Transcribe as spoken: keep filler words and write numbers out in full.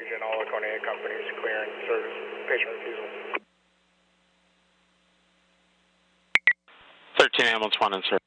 oxygen, all Laconia companies clearing service, patient refusal. thirteen ambulance one in, sir.